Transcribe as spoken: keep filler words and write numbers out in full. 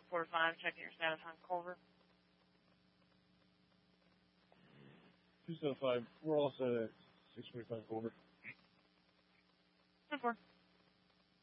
four five, checking your status on Culver. two seven five, we're all set at six forty-five Culver. ten four.